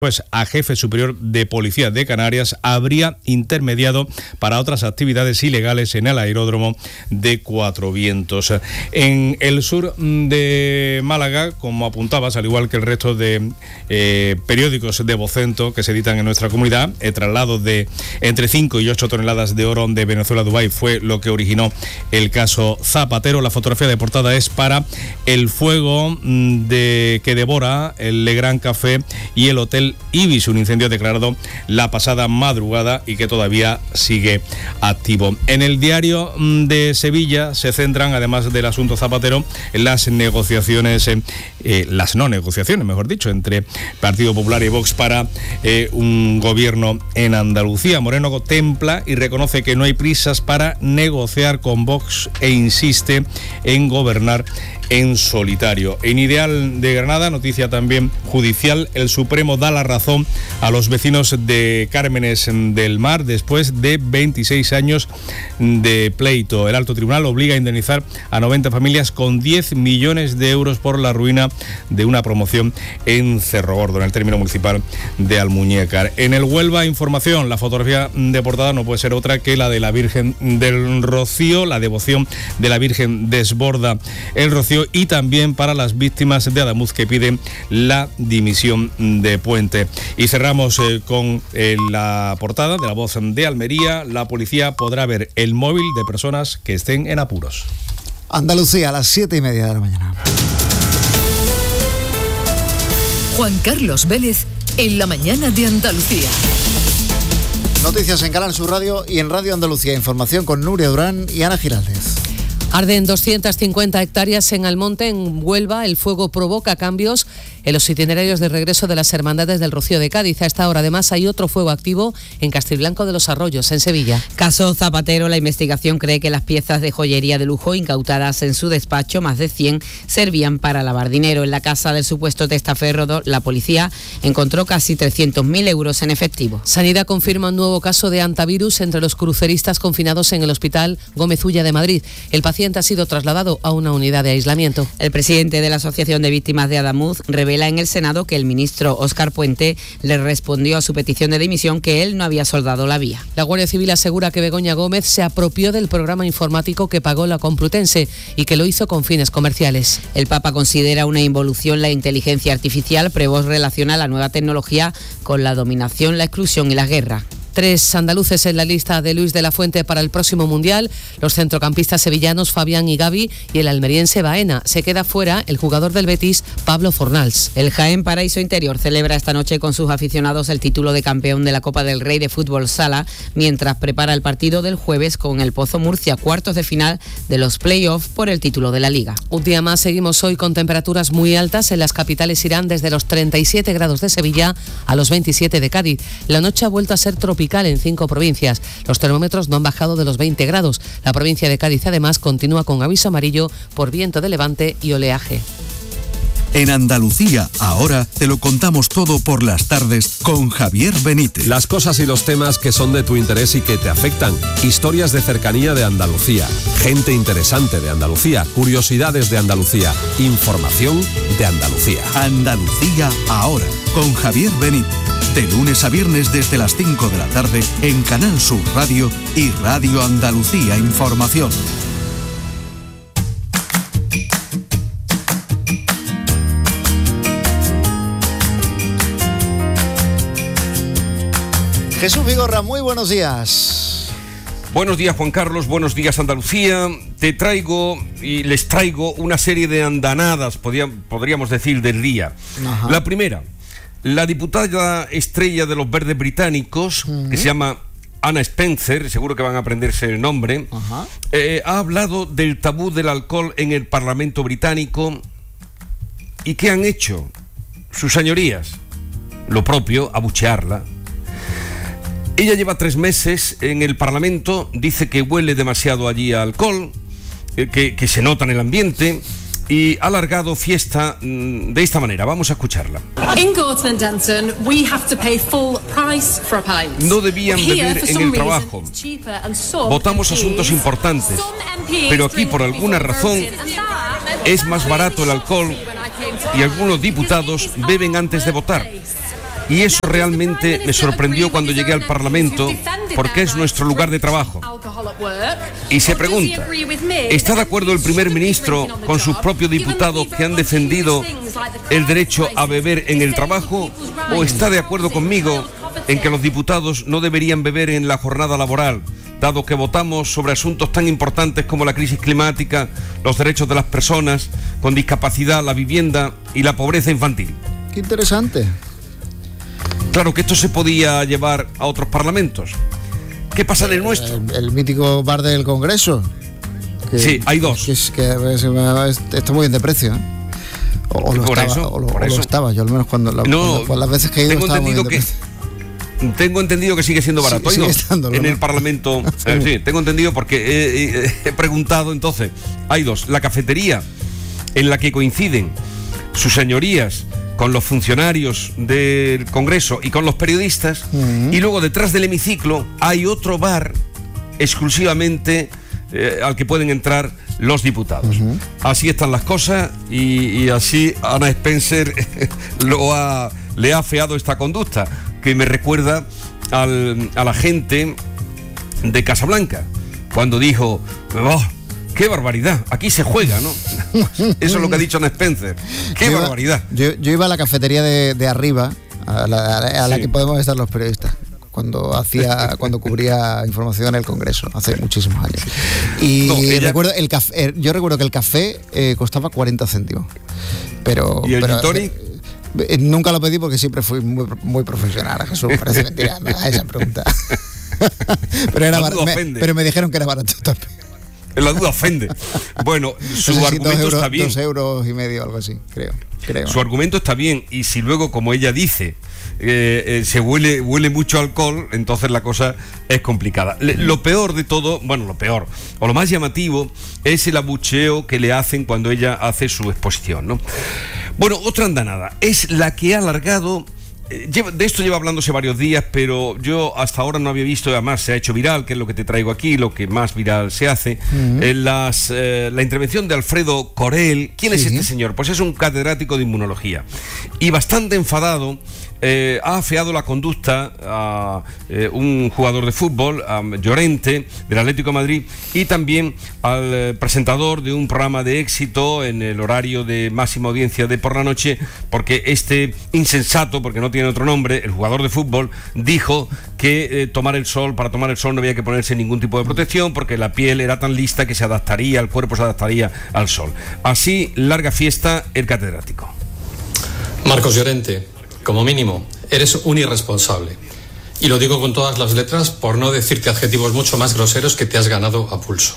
pues a jefe superior de Policía de Canarias, habría intermediado para otras actividades ilegales en el aeródromo de Cuatro Vientos. En el sur de Málaga, como apuntabas, al igual que el resto de periódicos de Vocento que se editan en nuestra comunidad, el traslado de entre 5 y 8 toneladas de oro de Venezuela a Dubái fue lo que originó el caso Zapatero. La fotografía de portada es para el fuego que devora el Legrand Café y el Hotel Ibis, un incendio declarado la pasada madrugada y que todavía sigue activo. En el Diario de Sevilla se centran, además del asunto Zapatero, en las negociaciones, las no negociaciones, mejor dicho, entre Partido Popular y Vox para un gobierno en Andalucía. Moreno contempla y reconoce que no hay prisas para negociar con Vox e insiste en gobernar en solitario. En Ideal de Granada, noticia también judicial, el Supremo da la razón a los vecinos de Cármenes del Mar después de 26 años de pleito. El Alto Tribunal obliga a indemnizar a 90 familias con 10 millones de euros por la ruina de una promoción en Cerro Gordo, en el término municipal de Almuñécar. En el Huelva Información, la fotografía de portada no puede ser otra que la de la Virgen del Rocío. La devoción de la Virgen desborda el Rocío, y también para las víctimas de Adamuz, que piden la dimisión de Puente. Y cerramos con la portada de La Voz de Almería. La policía podrá ver el móvil de personas que estén en apuros. Andalucía, a las 7:30 de la mañana. Juan Carlos Vélez, en la mañana de Andalucía. Noticias en Canal Sur Radio y en Radio Andalucía. Información con Nuria Durán y Ana Giraldez. Arden 250 hectáreas en Almonte, en Huelva. El fuego provoca cambios en los itinerarios de regreso de las Hermandades del Rocío de Cádiz. A esta hora, además, hay otro fuego activo en Castrilblanco de los Arroyos, en Sevilla. Caso Zapatero, la investigación cree que las piezas de joyería de lujo incautadas en su despacho, más de 100, servían para lavar dinero. En la casa del supuesto testaferro, la policía encontró casi 300.000 euros en efectivo. Sanidad confirma un nuevo caso de hantavirus entre los cruceristas confinados en el Hospital Gómez Ulla de Madrid. El paciente ha sido trasladado a una unidad de aislamiento. El presidente de la Asociación de Víctimas de Adamuz revela en el Senado que el ministro Óscar Puente le respondió a su petición de dimisión que él no había soldado la vía. La Guardia Civil asegura que Begoña Gómez se apropió del programa informático que pagó la Complutense y que lo hizo con fines comerciales. El Papa considera una involución la inteligencia artificial. Prevost relaciona la nueva tecnología con la dominación, la exclusión y la guerra. 3 andaluces en la lista de Luis de la Fuente para el próximo Mundial: los centrocampistas sevillanos Fabián y Gavi y el almeriense Baena. Se queda fuera el jugador del Betis, Pablo Fornals. El Jaén Paraíso Interior celebra esta noche con sus aficionados el título de campeón de la Copa del Rey de Fútbol Sala, mientras prepara el partido del jueves con el Pozo Murcia, cuartos de final de los play-off por el título de la Liga. Un día más seguimos hoy con temperaturas muy altas. En las capitales irán desde los 37 grados de Sevilla a los 27 de Cádiz. La noche ha vuelto a ser tropical en 5 provincias. Los termómetros no han bajado de los 20 grados. La provincia de Cádiz, además, continúa con aviso amarillo por viento de levante y oleaje. En Andalucía, ahora te lo contamos todo por las tardes con Javier Benítez. Las cosas y los temas que son de tu interés y que te afectan. Historias de cercanía de Andalucía. Gente interesante de Andalucía. Curiosidades de Andalucía. Información de Andalucía. Andalucía, ahora, con Javier Benítez. De lunes a viernes desde las 5 de la tarde en Canal Sur Radio y Radio Andalucía Información. Jesús Vigorra, muy buenos días. Buenos días, Juan Carlos, buenos días, Andalucía. Te traigo y les traigo una serie de andanadas, podríamos decir, del día. Ajá. La primera, la diputada estrella de los Verdes británicos, que se llama Anna Spencer, seguro que van a aprenderse el nombre, ha hablado del tabú del alcohol en el Parlamento británico. ¿Y qué han hecho sus señorías? Lo propio, abuchearla. Ella lleva 3 meses en el Parlamento, dice que huele demasiado allí a alcohol, que se nota en el ambiente, y ha alargado fiesta de esta manera. Vamos a escucharla. No debían beber en el trabajo. Votamos asuntos importantes, pero aquí por alguna razón es más barato el alcohol y algunos diputados beben antes de votar. Y eso realmente me sorprendió cuando llegué al Parlamento, porque es nuestro lugar de trabajo. Y se pregunta, ¿está de acuerdo el primer ministro con sus propios diputados que han defendido el derecho a beber en el trabajo? ¿O está de acuerdo conmigo en que los diputados no deberían beber en la jornada laboral, dado que votamos sobre asuntos tan importantes como la crisis climática, los derechos de las personas con discapacidad, la vivienda y la pobreza infantil? Qué interesante. Claro que esto se podía llevar a otros parlamentos. ¿Qué pasa en el nuestro? El mítico bar del Congreso. Sí, hay dos. Está muy bien de precio, ¿eh? O lo estaba, yo al menos cuando las veces que he ido estaba muy bien de precio. Tengo entendido que sigue siendo barato. Sigue estándolo, en ¿no? el Parlamento. Sí, tengo entendido porque he preguntado entonces. Hay dos. La cafetería en la que coinciden sus señorías con los funcionarios del Congreso y con los periodistas, y luego detrás del hemiciclo hay otro bar exclusivamente al que pueden entrar los diputados. Así están las cosas y así Ana Spencer le ha afeado esta conducta, que me recuerda a la gente de Casablanca, cuando dijo: "Oh, ¡qué barbaridad! Aquí se juega", ¿no? Eso es lo que ha dicho Ana Spencer. ¡Qué barbaridad! Yo iba a la cafetería de arriba, a la que podemos estar los periodistas, cuando cubría información en el Congreso, hace muchísimos años. Y recuerdo yo recuerdo que el café costaba 40 céntimos. ¿Y el gin tonic? Nunca lo pedí porque siempre fui muy, muy profesional. Jesús, parece mentira a esa pregunta. Pero me dijeron que era barato también. La duda ofende. Bueno, su argumento está bien. 2,5 euros, algo así, creo. Su argumento está bien, y si luego, como ella dice, se huele mucho alcohol, entonces la cosa es complicada. Lo peor de todo, o lo más llamativo, es el abucheo que le hacen cuando ella hace su exposición, ¿no? Bueno, otra andanada es la que ha alargado. De esto lleva hablándose varios días, pero yo hasta ahora no había visto, además se ha hecho viral, que es lo que te traigo aquí, lo que más viral se hace, la intervención de Alfredo Corel. ¿Quién es este señor? Pues es un catedrático de inmunología, y bastante enfadado ha afeado la conducta a un jugador de fútbol, a Llorente, del Atlético de Madrid, y también al presentador de un programa de éxito en el horario de máxima audiencia de por la noche, porque este insensato, porque no tiene otro nombre, el jugador de fútbol, dijo que para tomar el sol no había que ponerse ningún tipo de protección, porque la piel era tan lista que el cuerpo se adaptaría al sol. Así, larga fiesta el catedrático. Marcos Llorente, como mínimo, eres un irresponsable. Y lo digo con todas las letras, por no decirte adjetivos mucho más groseros que te has ganado a pulso.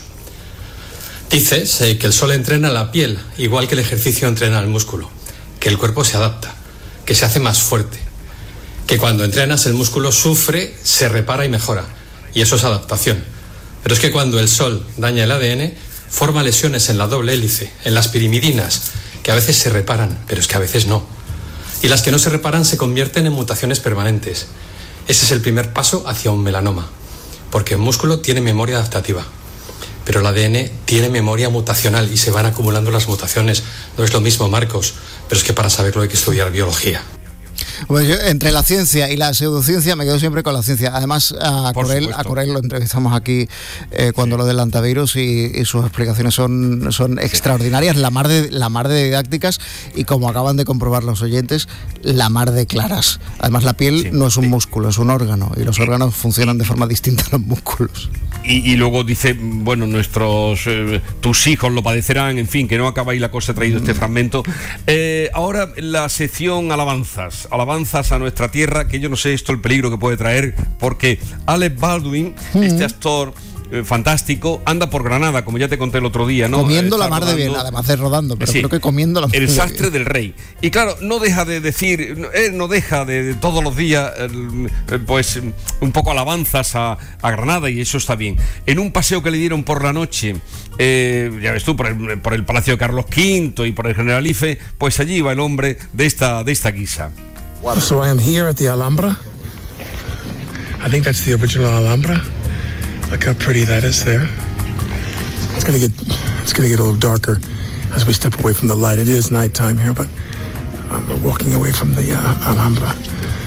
Dices que el sol entrena la piel, igual que el ejercicio entrena el músculo, que el cuerpo se adapta, que se hace más fuerte, que cuando entrenas el músculo sufre, se repara y mejora, y eso es adaptación. Pero es que cuando el sol daña el ADN, forma lesiones en la doble hélice, en las pirimidinas, que a veces se reparan, pero es que a veces no. Y las que no se reparan se convierten en mutaciones permanentes. Ese es el primer paso hacia un melanoma, porque el músculo tiene memoria adaptativa, pero el ADN tiene memoria mutacional y se van acumulando las mutaciones. No es lo mismo, Marcos, pero es que para saberlo hay que estudiar biología. Pues yo, entre la ciencia y la pseudociencia, me quedo siempre con la ciencia. Además, a Corel lo entrevistamos aquí cuando lo del hantavirus, y sus explicaciones son extraordinarias, la mar de didácticas, y como acaban de comprobar los oyentes, la mar de claras. Además, la piel no es un músculo, es un órgano, y los órganos funcionan de forma distinta a los músculos. Y luego dice, bueno, tus hijos lo padecerán, en fin, que no acaba ahí la cosa, he traído este fragmento. Ahora la sección alabanzas a nuestra tierra, que yo no sé esto el peligro que puede traer, porque Alec Baldwin, este actor fantástico, anda por Granada, como ya te conté el otro día, ¿no? Comiendo la mar de bien, además de rodando, pero creo que comiendo la mar de bien. El sastre del rey. Y claro, no deja de decir, no deja de todos los días, pues un poco alabanzas a Granada, y eso está bien. En un paseo que le dieron por la noche, ya ves tú, por el Palacio de Carlos V y por el Generalife, pues allí va el hombre de esta guisa. So I am here at the Alhambra. I think that's the original Alhambra. Look how pretty that is there. It's gonna get a little darker as we step away from the light. It is nighttime here, but we're walking away from the Alhambra.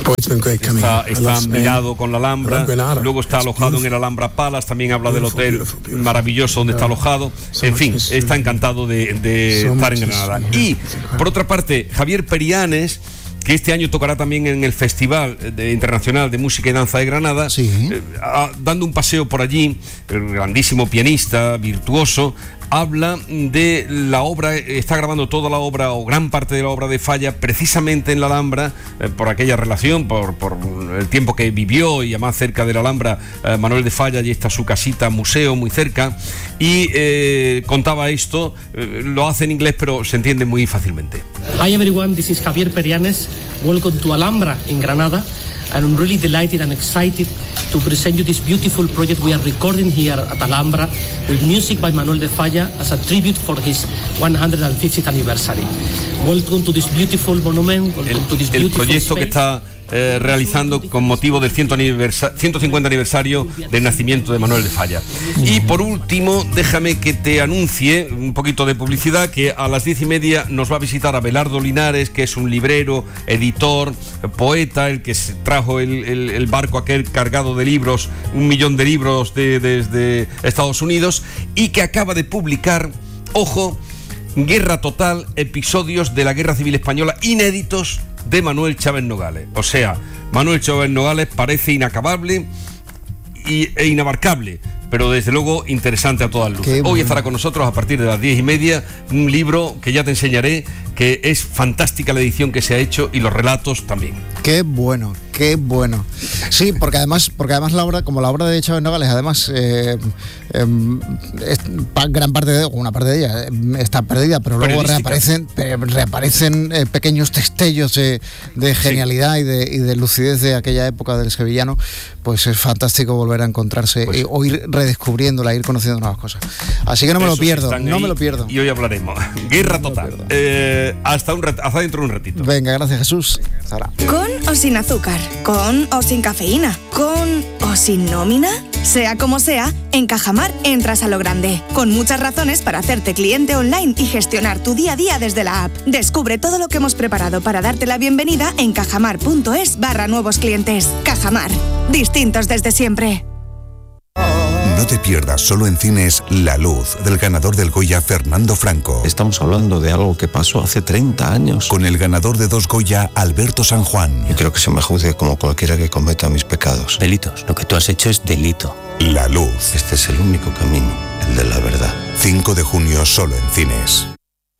Está mirado con la Alhambra, luego está alojado en el Alhambra Palace, también habla del hotel maravilloso donde está alojado. En fin, está encantado de estar en Granada. Y, por otra parte, Javier Perianes, que este año tocará también en el Festival Internacional de Música y Danza de Granada, dando un paseo por allí, el grandísimo pianista, virtuoso, habla de la obra, está grabando toda la obra o gran parte de la obra de Falla precisamente en la Alhambra, por aquella relación, por el tiempo que vivió, y además cerca de la Alhambra, Manuel de Falla, allí está su casita, museo muy cerca, y contaba esto, lo hace en inglés pero se entiende muy fácilmente. Hi everyone, this is Javier Perianes. Welcome to Alhambra in Granada. And I'm really delighted and excited to present you this beautiful project we are recording here at Alhambra with music by Manuel de Falla as a tribute for his 150th anniversary. Welcome to this beautiful monument. Welcome to this beautiful el proyecto space que está realizando con motivo del 150 aniversario del nacimiento de Manuel de Falla. Y por último, déjame que te anuncie un poquito de publicidad, que a las 10:30 nos va a visitar Abelardo Linares, que es un librero, editor, poeta, el que trajo el barco aquel cargado de libros, 1 millón de libros desde Estados Unidos, y que acaba de publicar, ojo, Guerra Total, episodios de la Guerra Civil Española inéditos de Manuel Chávez Nogales. O sea, Manuel Chávez Nogales parece inacabable e inabarcable, pero desde luego interesante a todas luces. Hoy estará con nosotros a partir de las 10:30 un libro que ya te enseñaré, que es fantástica la edición que se ha hecho y los relatos también. Qué bueno, qué bueno. Sí, porque además la obra, como la obra de Chávez Nogales, además gran parte de una parte de ella está perdida, pero luego reaparecen pequeños destellos de genialidad y de lucidez de aquella época del sevillano. Pues es fantástico volver a encontrarse o ir redescubriéndola, ir conociendo nuevas cosas. Así que no me lo pierdo, no me lo pierdo. Y hoy hablaremos. Guerra Total. Hasta dentro de un ratito. Venga, gracias Jesús. Hasta ahora. ¿Con o sin azúcar? ¿Con o sin cafeína? ¿Con o sin nómina? Sea como sea, en Cajamar entras a lo grande, con muchas razones para hacerte cliente online y gestionar tu día a día desde la app. Descubre todo lo que hemos preparado para darte la bienvenida en cajamar.es/nuevos clientes. Cajamar, distintos desde siempre. No te pierdas solo en cines La Luz, del ganador del Goya Fernando Franco. Estamos hablando de algo que pasó hace 30 años. Con el ganador de 2 Goya, Alberto San Juan. Yo creo que se me juzgue como cualquiera que cometa mis pecados. Delitos. Lo que tú has hecho es delito. La Luz. Este es el único camino, el de la verdad. 5 de junio solo en cines.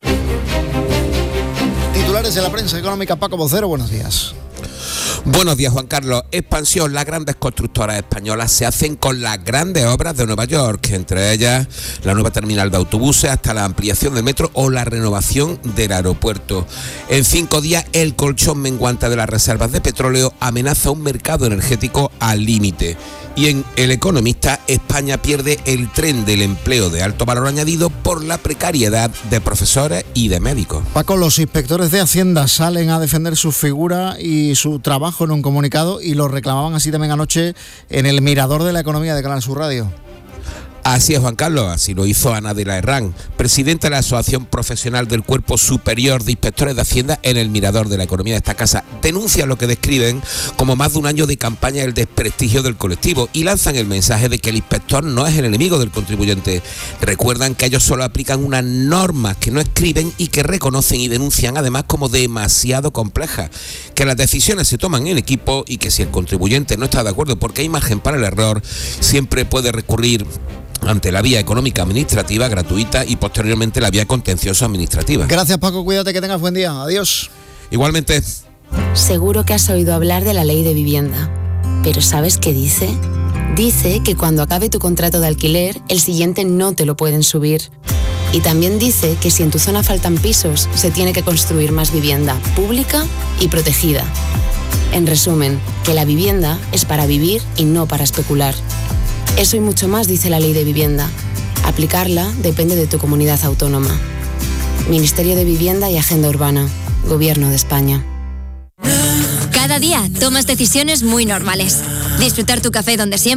Titulares de la prensa económica, Paco Vocero, buenos días. Buenos días, Juan Carlos. Expansión. Las grandes constructoras españolas se hacen con las grandes obras de Nueva York, entre ellas la nueva terminal de autobuses, hasta la ampliación del metro o la renovación del aeropuerto. En 5 días, el colchón menguante de las reservas de petróleo amenaza un mercado energético al límite. Y en El Economista, España pierde el tren del empleo de alto valor añadido por la precariedad de profesores y de médicos. Paco, los inspectores de Hacienda salen a defender su figura y su trabajo en un comunicado, y lo reclamaban así también anoche en el Mirador de la Economía de Canal Sur Radio. Así es, Juan Carlos, así lo hizo Ana de la Herrán, presidenta de la Asociación Profesional del Cuerpo Superior de Inspectores de Hacienda en el Mirador de la Economía de esta casa. Denuncian lo que describen como más de un año de campaña del desprestigio del colectivo y lanzan el mensaje de que el inspector no es el enemigo del contribuyente. Recuerdan que ellos solo aplican unas normas que no escriben y que reconocen y denuncian además como demasiado complejas, que las decisiones se toman en equipo y que si el contribuyente no está de acuerdo porque hay margen para el error, siempre puede recurrir ante la vía económica administrativa gratuita y posteriormente la vía contencioso administrativa. Gracias, Paco, cuídate, que tengas buen día. Adiós. Igualmente. Seguro que has oído hablar de la ley de vivienda, pero ¿sabes qué dice? Dice que cuando acabe tu contrato de alquiler, el siguiente no te lo pueden subir. Y también dice que si en tu zona faltan pisos, se tiene que construir más vivienda pública y protegida. En resumen, que la vivienda es para vivir y no para especular. Eso y mucho más dice la ley de vivienda. Aplicarla depende de tu comunidad autónoma. Ministerio de Vivienda y Agenda Urbana. Gobierno de España. Cada día tomas decisiones muy normales. Disfrutar tu café donde siempre,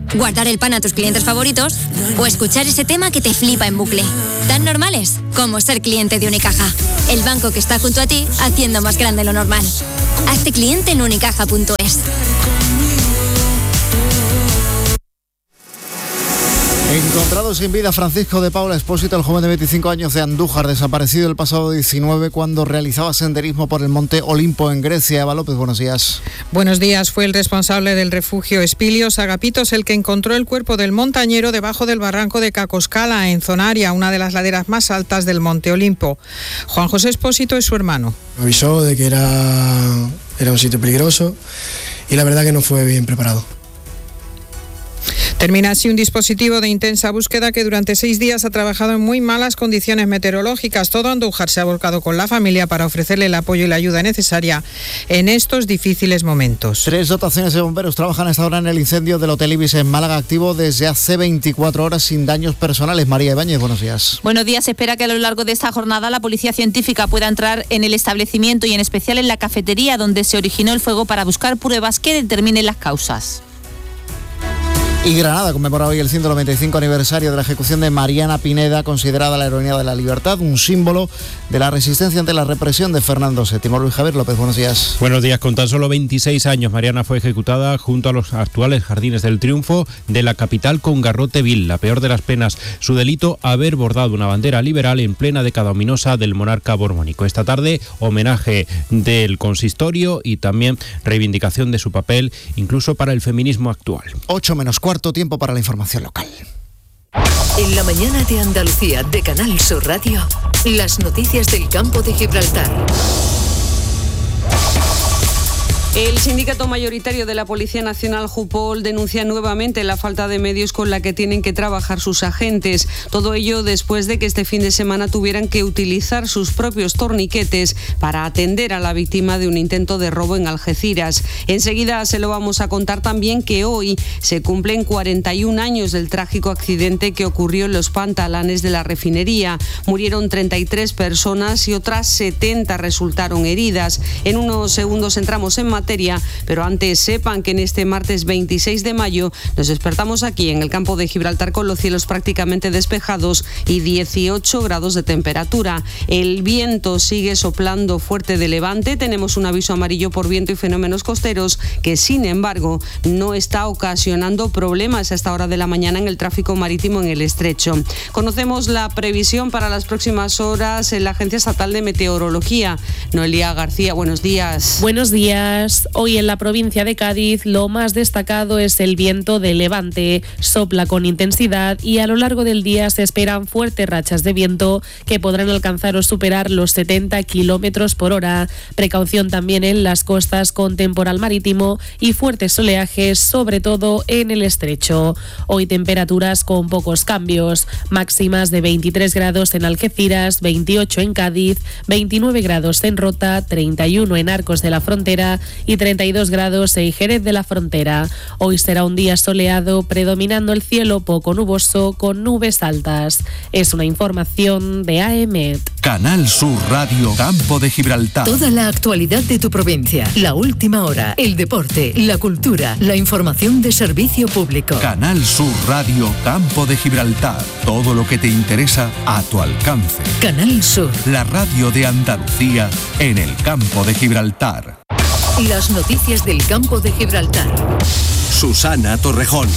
guardar el pan a tus clientes favoritos o escuchar ese tema que te flipa en bucle. Tan normales como ser cliente de Unicaja, el banco que está junto a ti haciendo más grande lo normal. Hazte cliente en unicaja.es. Encontrado sin vida Francisco de Paula Expósito, el joven de 25 años de Andújar, desaparecido el pasado 19 cuando realizaba senderismo por el monte Olimpo en Grecia. Eva López, buenos días. Buenos días. Fue el responsable del refugio Espilios Agapitos el que encontró el cuerpo del montañero debajo del barranco de Cacoscala, en Zonaria, una de las laderas más altas del monte Olimpo. Juan José Expósito es su hermano. Me avisó de que era un sitio peligroso y la verdad que no fue bien preparado. Termina así un dispositivo de intensa búsqueda que durante 6 días ha trabajado en muy malas condiciones meteorológicas. Todo Andújar se ha volcado con la familia para ofrecerle el apoyo y la ayuda necesaria en estos difíciles momentos. 3 dotaciones de bomberos trabajan hasta ahora en el incendio del Hotel Ibis en Málaga, activo desde hace 24 horas sin daños personales. María Ibáñez, buenos días. Buenos días. Se espera que a lo largo de esta jornada la policía científica pueda entrar en el establecimiento y en especial en la cafetería donde se originó el fuego para buscar pruebas que determinen las causas. Y Granada conmemora hoy el 195 aniversario de la ejecución de Mariana Pineda, considerada la heroína de la libertad, un símbolo de la resistencia ante la represión de Fernando VII. Luis Javier López, buenos días. Buenos días. Con tan solo 26 años, Mariana fue ejecutada junto a los actuales Jardines del Triunfo de la capital con garrote vil, la peor de las penas. Su delito, haber bordado una bandera liberal en plena década ominosa del monarca borbónico. Esta tarde, homenaje del consistorio y también reivindicación de su papel, incluso para el feminismo actual. 8:15, tiempo para la información local. En la mañana de Andalucía de Canal Sur Radio, las noticias del campo de Gibraltar. El sindicato mayoritario de la Policía Nacional, Jupol, denuncia nuevamente la falta de medios con la que tienen que trabajar sus agentes. Todo ello después de que este fin de semana tuvieran que utilizar sus propios torniquetes para atender a la víctima de un intento de robo en Algeciras. Enseguida se lo vamos a contar también que hoy se cumplen 41 años del trágico accidente que ocurrió en los pantalanes de la refinería. Murieron 33 personas y otras 70 resultaron heridas. En unos segundos entramos en materia, pero antes sepan que en este martes 26 de mayo nos despertamos aquí en el campo de Gibraltar con los cielos prácticamente despejados y 18 grados de temperatura. El viento sigue soplando fuerte de levante, tenemos un aviso amarillo por viento y fenómenos costeros que sin embargo no está ocasionando problemas a esta hora de la mañana en el tráfico marítimo en el estrecho. Conocemos la previsión para las próximas horas en la Agencia Estatal de Meteorología. Noelia García, buenos días. Buenos días. Hoy en la provincia de Cádiz lo más destacado es el viento de levante. Sopla con intensidad y a lo largo del día se esperan fuertes rachas de viento que podrán alcanzar o superar los 70 kilómetros por hora. Precaución también en las costas con temporal marítimo y fuertes oleajes, sobre todo en el estrecho. Hoy temperaturas con pocos cambios. Máximas de 23 grados en Algeciras, 28 en Cádiz, 29 grados en Rota, 31 en Arcos de la Frontera y 32 grados en Jerez de la Frontera. Hoy será un día soleado, predominando el cielo poco nuboso con nubes altas. Es una información de AEMET. Canal Sur Radio, Campo de Gibraltar. Toda la actualidad de tu provincia, la última hora, el deporte, la cultura, la información de servicio público. Canal Sur Radio, Campo de Gibraltar. Todo lo que te interesa a tu alcance. Canal Sur. La radio de Andalucía en el Campo de Gibraltar. Las noticias del campo de Gibraltar. Susana Torrejón.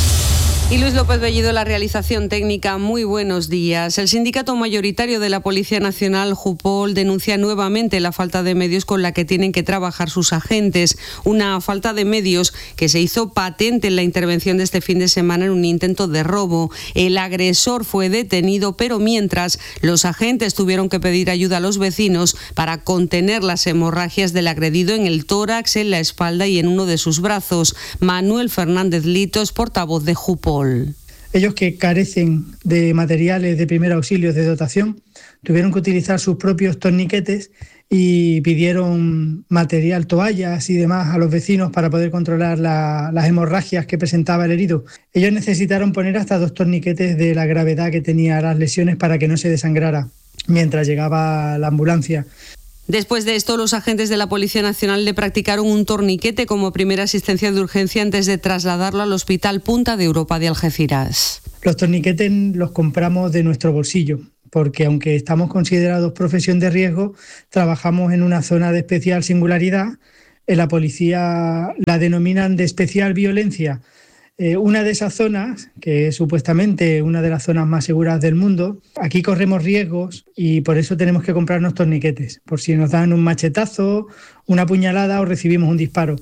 Y Luis López Bellido, la realización técnica. Muy buenos días. El sindicato mayoritario de la Policía Nacional, Jupol, denuncia nuevamente la falta de medios con la que tienen que trabajar sus agentes. Una falta de medios que se hizo patente en la intervención de este fin de semana en un intento de robo. El agresor fue detenido, pero mientras los agentes tuvieron que pedir ayuda a los vecinos para contener las hemorragias del agredido en el tórax, en la espalda y en uno de sus brazos. Manuel Fernández Litos, portavoz de Jupol. Ellos, que carecen de materiales de primer auxilio de dotación, tuvieron que utilizar sus propios torniquetes y pidieron material, toallas y demás a los vecinos para poder controlar las hemorragias que presentaba el herido. Ellos necesitaron poner hasta 2 torniquetes de la gravedad que tenía las lesiones para que no se desangrara mientras llegaba la ambulancia. Después de esto, los agentes de la Policía Nacional le practicaron un torniquete como primera asistencia de urgencia antes de trasladarlo al Hospital Punta de Europa de Algeciras. Los torniquetes los compramos de nuestro bolsillo, porque aunque estamos considerados profesión de riesgo, trabajamos en una zona de especial singularidad. En la policía la denominan de especial violencia. Una de esas zonas, que es supuestamente una de las zonas más seguras del mundo, aquí corremos riesgos y por eso tenemos que comprarnos torniquetes, por si nos dan un machetazo, una puñalada o recibimos un disparo.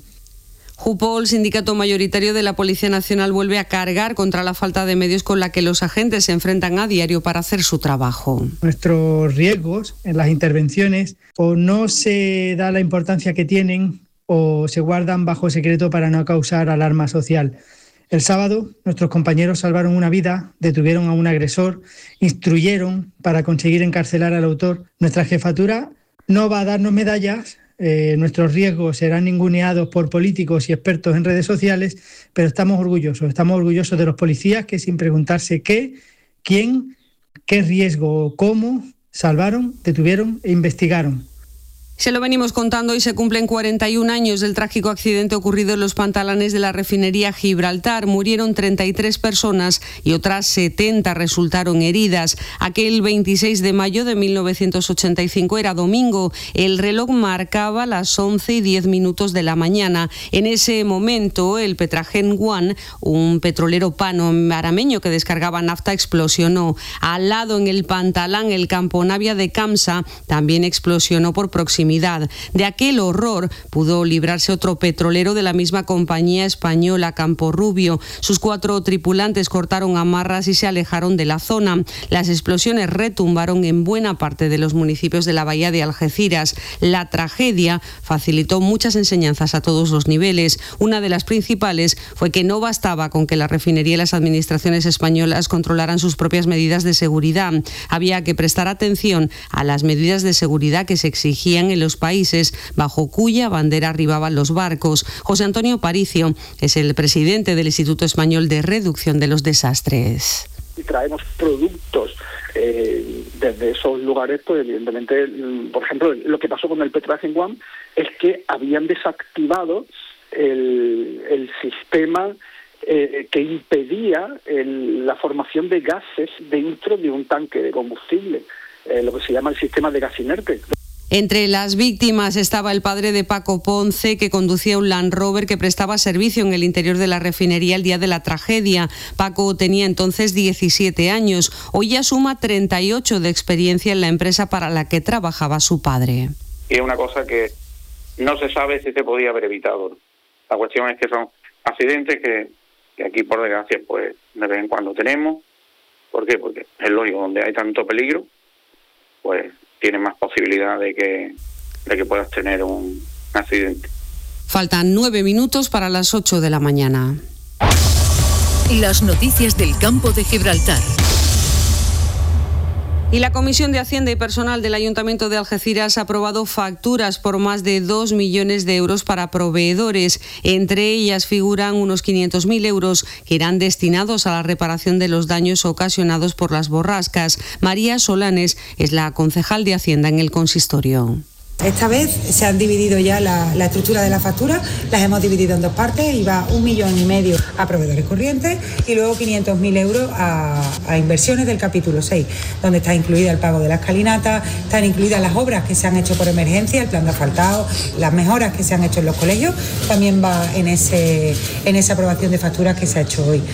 Jupol, sindicato mayoritario de la Policía Nacional, vuelve a cargar contra la falta de medios con la que los agentes se enfrentan a diario para hacer su trabajo. Nuestros riesgos en las intervenciones o no se da la importancia que tienen o se guardan bajo secreto para no causar alarma social. El sábado, nuestros compañeros salvaron una vida, detuvieron a un agresor, instruyeron para conseguir encarcelar al autor. Nuestra jefatura no va a darnos medallas, nuestros riesgos serán ninguneados por políticos y expertos en redes sociales, pero estamos orgullosos de los policías que, sin preguntarse qué, quién, qué riesgo o cómo, salvaron, detuvieron e investigaron. Se lo venimos contando y se cumplen 41 años del trágico accidente ocurrido en los pantalanes de la refinería Gibraltar. Murieron 33 personas y otras 70 resultaron heridas. Aquel 26 de mayo de 1985 era domingo. El reloj marcaba las 11:10 de la mañana. En ese momento, el Petragen One, un petrolero panameño que descargaba nafta, explosionó. Al lado, en el Pantalán, el Camponavia de Camsa también explosionó por proximidad. De aquel horror pudo librarse otro petrolero de la misma compañía española, Camporrubio. Sus 4 tripulantes cortaron amarras y se alejaron de la zona. Las explosiones retumbaron en buena parte de los municipios de la bahía de Algeciras. La tragedia facilitó muchas enseñanzas a todos los niveles. Una de las principales fue que no bastaba con que la refinería y las administraciones españolas controlaran sus propias medidas de seguridad. Había que prestar atención a las medidas de seguridad que se exigían en los países bajo cuya bandera arribaban los barcos. José Antonio Paricio es el presidente del Instituto Español de Reducción de los Desastres. Y traemos productos desde esos lugares, pues evidentemente, por ejemplo, lo que pasó con el Petragen One es que habían desactivado el sistema que impedía la formación de gases dentro de un tanque de combustible, lo que se llama el sistema de gas inerte. Entre las víctimas estaba el padre de Paco Ponce, que conducía un Land Rover que prestaba servicio en el interior de la refinería el día de la tragedia. Paco tenía entonces 17 años. Hoy ya suma 38 de experiencia en la empresa para la que trabajaba su padre. Y es una cosa que no se sabe si se podía haber evitado. La cuestión es que son accidentes que aquí, por desgracia, pues de vez en cuando tenemos. ¿Por qué? Porque es lógico, donde hay tanto peligro, pues tienes más posibilidad de que puedas tener un accidente. Faltan 9 minutos para las 8 de la mañana. Las noticias del campo de Gibraltar. Y la Comisión de Hacienda y Personal del Ayuntamiento de Algeciras ha aprobado facturas por más de 2 millones de euros para proveedores. Entre ellas figuran unos 500.000 euros que irán destinados a la reparación de los daños ocasionados por las borrascas. María Solanes es la concejal de Hacienda en el consistorio. Esta vez se han dividido ya la estructura de la factura, las hemos dividido en 2 partes y va 1,5 millones a proveedores corrientes y luego 500.000 euros a inversiones del capítulo 6, donde está incluida el pago de la escalinata, están incluidas las obras que se han hecho por emergencia, el plan de asfaltado, las mejoras que se han hecho en los colegios, también va en esa aprobación de facturas que se ha hecho hoy.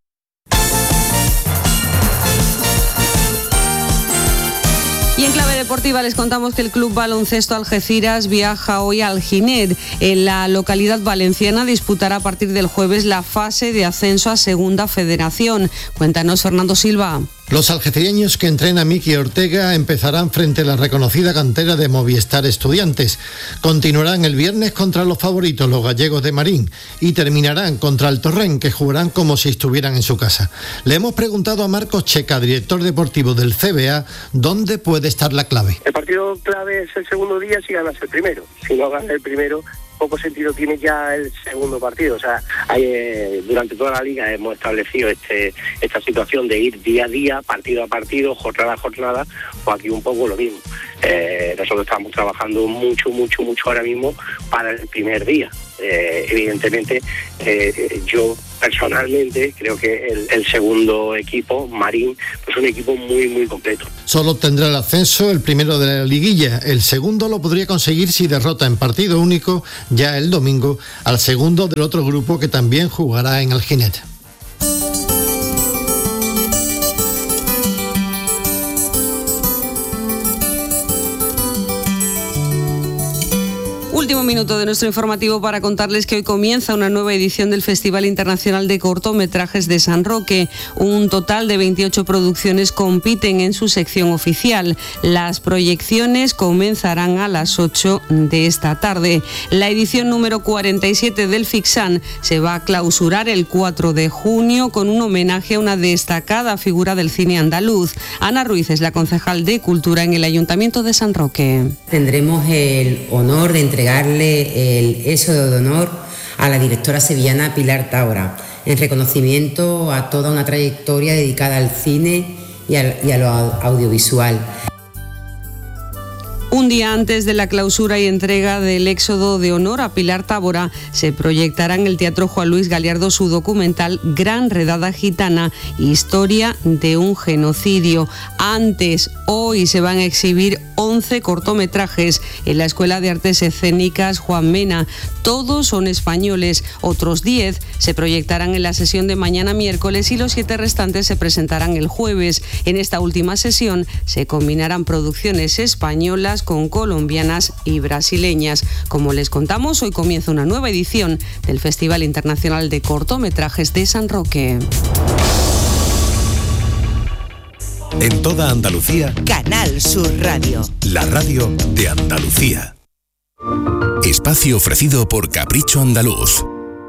Y en clave deportiva les contamos que el Club Baloncesto Algeciras viaja hoy al Ginet. En la localidad valenciana disputará a partir del jueves la fase de ascenso a Segunda Federación. Cuéntanos, Fernando Silva. Los algecireños que entrena Miki Ortega empezarán frente a la reconocida cantera de Movistar Estudiantes. Continuarán el viernes contra los favoritos, los gallegos de Marín, y terminarán contra el Torrent, que jugarán como si estuvieran en su casa. Le hemos preguntado a Marcos Checa, director deportivo del CBA, dónde puede estar la clave. El partido clave es el segundo día si ganas el primero. Si no ganas el primero, poco sentido tiene ya el segundo partido. O sea, durante toda la liga hemos establecido esta situación de ir día a día, partido a partido, jornada a jornada, pues aquí un poco lo mismo. Nosotros estamos trabajando mucho ahora mismo para el primer día. Evidentemente, yo personalmente creo que el segundo equipo, Marín, pues es un equipo muy completo. Solo obtendrá el ascenso el primero de la liguilla. El segundo lo podría conseguir si derrota en partido único ya el domingo al segundo del otro grupo que también jugará en Alginet. Último minuto de nuestro informativo para contarles que hoy comienza una nueva edición del Festival Internacional de Cortometrajes de San Roque. Un total de 28 producciones compiten en su sección oficial. Las proyecciones comenzarán a las 8 de esta tarde. La edición número 47 del FICSAN se va a clausurar el 4 de junio con un homenaje a una destacada figura del cine andaluz. Ana Ruiz es la concejal de Cultura en el Ayuntamiento de San Roque. Tendremos el honor de entregarle el éxodo de honor a la directora sevillana Pilar Tábora, en reconocimiento a toda una trayectoria dedicada al cine y a lo audiovisual. Un día antes de la clausura y entrega del éxodo de honor a Pilar Tábora, se proyectará en el Teatro Juan Luis Galiardo su documental Gran Redada Gitana, historia de un genocidio. Hoy se van a exhibir 11 cortometrajes en la Escuela de Artes Escénicas Juan Mena. Todos son españoles, otros 10 se proyectarán en la sesión de mañana miércoles y los 7 restantes se presentarán el jueves. En esta última sesión se combinarán producciones españolas con colombianas y brasileñas. Como les contamos, hoy comienza una nueva edición del Festival Internacional de Cortometrajes de San Roque. En toda Andalucía, Canal Sur Radio. La radio de Andalucía. Espacio ofrecido por Capricho Andaluz.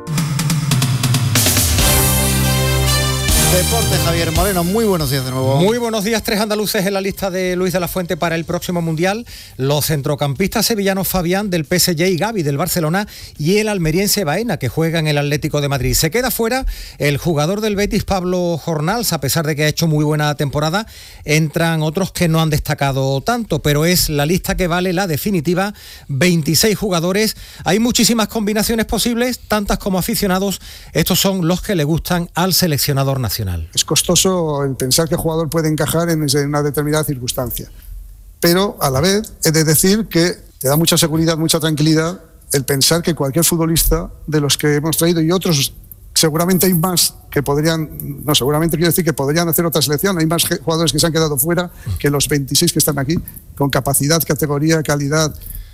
Deporte, Javier Moreno, muy buenos días de nuevo. Muy buenos días, 3 andaluces en la lista de Luis de la Fuente para el próximo Mundial. Los centrocampistas sevillanos Fabián del PSG y Gavi del Barcelona y el almeriense Baena, que juega en el Atlético de Madrid. Se queda fuera el jugador del Betis, Pablo Jornals, a pesar de que ha hecho muy buena temporada. Entran otros que no han destacado tanto, pero es la lista que vale la definitiva. 26 jugadores. Hay muchísimas combinaciones posibles, tantas como aficionados. Estos son los que le gustan al seleccionador nacional. Es costoso el pensar que el jugador puede encajar en una determinada circunstancia, pero a la vez he de decir que te da mucha seguridad, mucha tranquilidad el pensar que cualquier futbolista de los que hemos traído y otros, seguramente hay más que podrían, no, seguramente quiero decir que podrían hacer otra selección, hay más jugadores que se han quedado fuera que los 26 que están aquí, con capacidad, categoría, calidad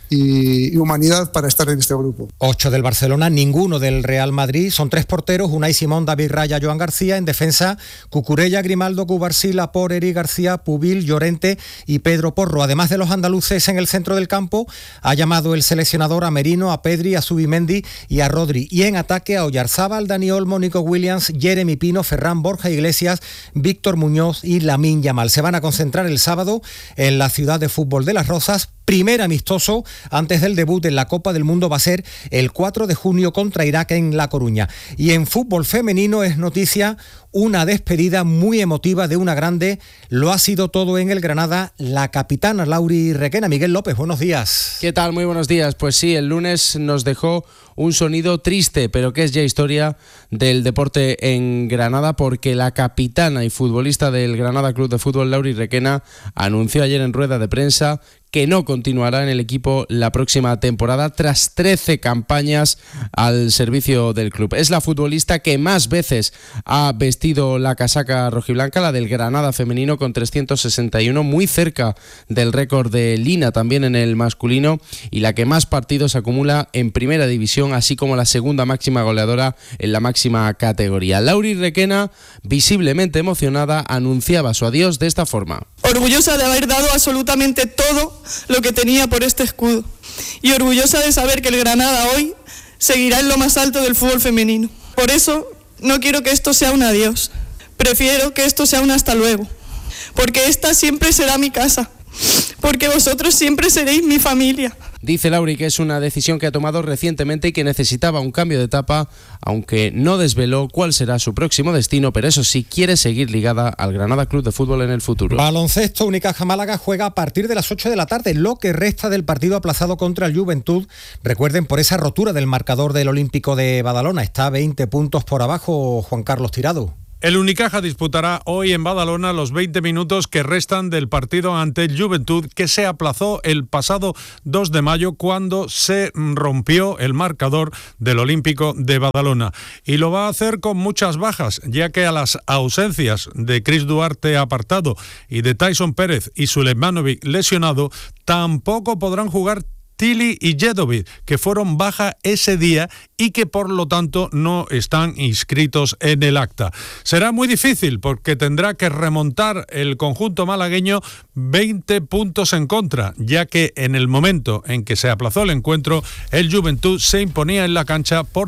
y humanidad para estar en este grupo. 8 del Barcelona, ninguno del Real Madrid. Son 3 porteros: Unai Simón, David Raya, Joan García. En defensa, Cucurella, Grimaldo, Cubarsí, Laporte, Eric García, Pubil, Llorente y Pedro Porro. Además de los andaluces en el centro del campo, ha llamado el seleccionador a Merino, a Pedri, a Zubimendi y a Rodri. Y en ataque a Oyarzábal, Dani Olmo, Nico Williams, Jeremy Pino, Ferran, Borja Iglesias, Víctor Muñoz y Lamine Yamal. Se van a concentrar el sábado en la ciudad de fútbol de Las Rozas. Primer amistoso antes del debut en la Copa del Mundo va a ser el 4 de junio contra Irak en La Coruña. Y en fútbol femenino es noticia una despedida muy emotiva de una grande. Lo ha sido todo en el Granada, la capitana Lauri Requena. Miguel López, buenos días. ¿Qué tal? Muy buenos días. Pues sí, el lunes nos dejó un sonido triste, pero que es ya historia del deporte en Granada, porque la capitana y futbolista del Granada Club de Fútbol, Lauri Requena, anunció ayer en rueda de prensa que no continuará en el equipo la próxima temporada tras 13 campañas al servicio del club. Es la futbolista que más veces ha vestido la casaca rojiblanca, la del Granada femenino, con 361, muy cerca del récord de Lina también en el masculino, y la que más partidos acumula en primera división, así como la segunda máxima goleadora en la máxima categoría. Lauri Requena, visiblemente emocionada, anunciaba su adiós de esta forma. Orgullosa de haber dado absolutamente todo lo que tenía por este escudo, y orgullosa de saber que el Granada hoy seguirá en lo más alto del fútbol femenino. Por eso no quiero que esto sea un adiós, prefiero que esto sea un hasta luego, porque esta siempre será mi casa, porque vosotros siempre seréis mi familia. Dice Lauri que es una decisión que ha tomado recientemente y que necesitaba un cambio de etapa, aunque no desveló cuál será su próximo destino, pero eso sí, quiere seguir ligada al Granada Club de Fútbol en el futuro. Baloncesto, Unicaja Málaga juega a partir de las 8 de la tarde, lo que resta del partido aplazado contra el Juventud. Recuerden, por esa rotura del marcador del Olímpico de Badalona, está 20 puntos por abajo Juan Carlos Tirado. El Unicaja disputará hoy en Badalona los 20 minutos que restan del partido ante el Juventud, que se aplazó el pasado 2 de mayo cuando se rompió el marcador del Olímpico de Badalona. Y lo va a hacer con muchas bajas, ya que a las ausencias de Chris Duarte apartado y de Tyson Pérez y Sulemanovic lesionado, tampoco podrán jugar Tili y Jedovic, que fueron baja ese día y que por lo tanto no están inscritos en el acta. Será muy difícil porque tendrá que remontar el conjunto malagueño 20 puntos en contra, ya que en el momento en que se aplazó el encuentro, el Juventud se imponía en la cancha por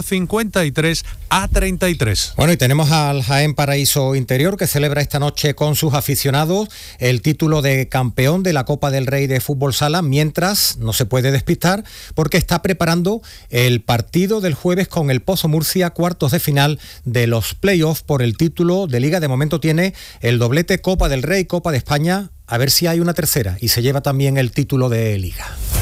53-33. Bueno, y tenemos al Jaén Paraíso Interior, que celebra esta noche con sus aficionados el título de campeón de la Copa del Rey de Fútbol Sala, mientras no se puede despistar porque está preparando el partido del jueves con el Pozo Murcia, cuartos de final de los playoffs por el título de Liga. De momento tiene el doblete Copa del Rey, Copa de España, a ver si hay una tercera y se lleva también el título de Liga.